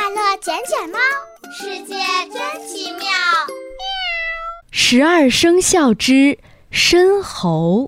乐捡捡猫，世界真奇妙。 12生肖之申猴。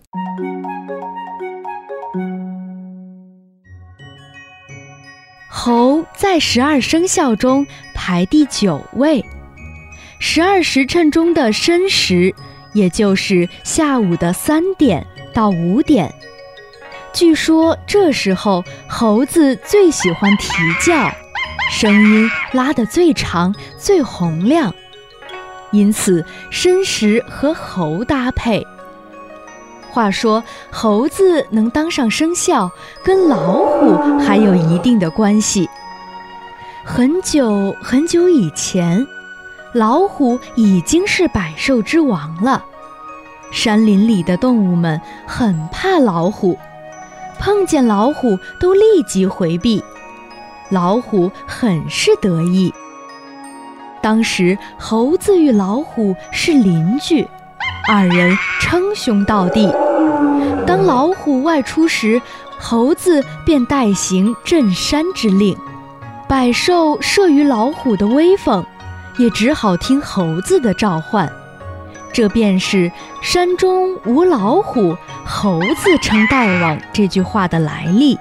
猴在12生肖中排第9位，12时辰中的申时，也就是下午的3点到5点。据说这时候猴子最喜欢啼叫，声音拉得最长最洪亮，因此申时和猴搭配。话说猴子能当上生肖，跟老虎还有一定的关系。很久很久以前，老虎已经是百兽之王了。山林里的动物们很怕老虎，碰见老虎都立即回避，老虎很是得意。当时猴子与老虎是邻居，二人称兄道弟。当老虎外出时，猴子便代行镇山之令，百兽慑于老虎的威风，也只好听猴子的召唤。这便是山中无老虎，猴子称大王这句话的来历。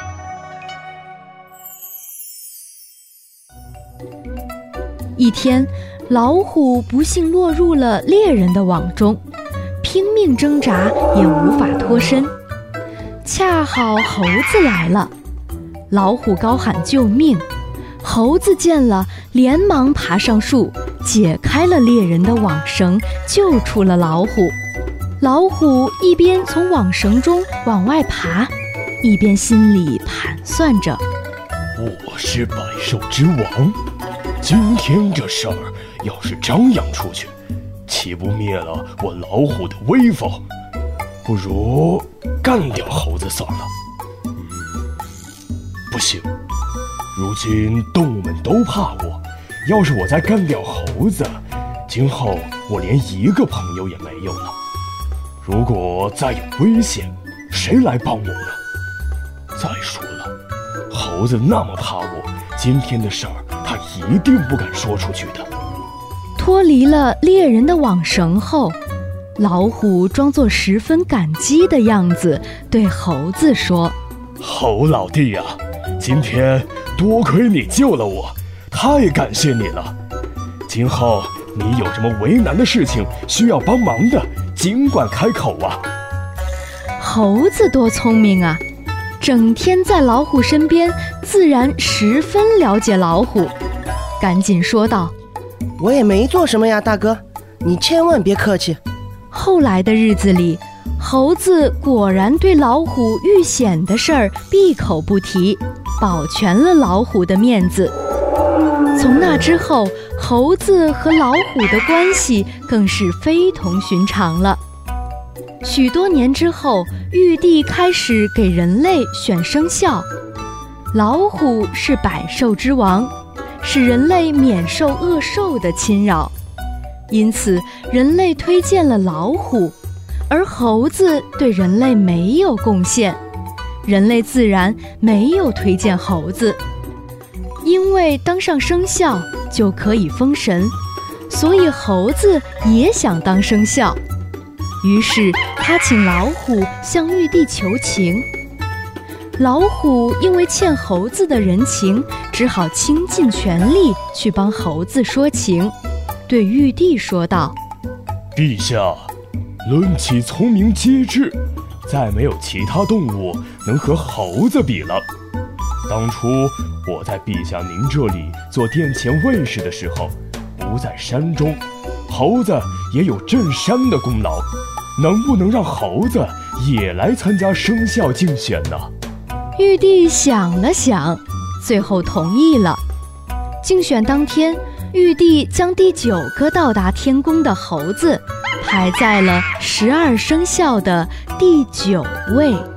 一天，老虎不幸落入了猎人的网中，拼命挣扎也无法脱身。恰好猴子来了，老虎高喊救命，猴子见了连忙爬上树，解开了猎人的网绳，救出了老虎。老虎一边从网绳中往外爬，一边心里盘算着： 我是百兽之王，今天这事儿要是张扬出去，岂不灭了我老虎的威风？不如干掉猴子算了。不行，如今动物们都怕我，要是我再干掉猴子，今后我连一个朋友也没有了。如果再有危险，谁来帮我呢？再说了，猴子那么怕我，今天的事儿他一定不敢说出去的。 脱离了猎人的网绳后，老虎装作十分感激的样子，对猴子说： 猴老弟呀，今天多亏你救了我，太感谢你了。今后你有什么为难的事情需要帮忙的，尽管开口啊。 猴子多聪明啊，整天在老虎身边，自然十分了解老虎，赶紧说道： 我也没做什么呀，大哥，你千万别客气。 后来的日子里，猴子果然对老虎遇险的事儿闭口不提，保全了老虎的面子。从那之后，猴子和老虎的关系更是非同寻常了。许多年之后，玉帝开始给人类选生肖。老虎是百兽之王，使人类免受恶兽的侵扰，因此人类推荐了老虎，而猴子对人类没有贡献，人类自然没有推荐猴子。因为当上生肖就可以封神，所以猴子也想当生肖。于是他请老虎向玉帝求情。老虎因为欠猴子的人情，只好倾尽全力去帮猴子说情，对玉帝说道： 陛下，论起聪明机智，再没有其他动物能和猴子比了。当初我在陛下您这里做殿前卫士的时候，不在山中，猴子也有镇山的功劳，能不能让猴子也来参加生肖竞选呢？ 玉帝想了想，最后同意了。竞选当天，玉帝将第9个到达天宫的猴子排在了12生肖的第9位。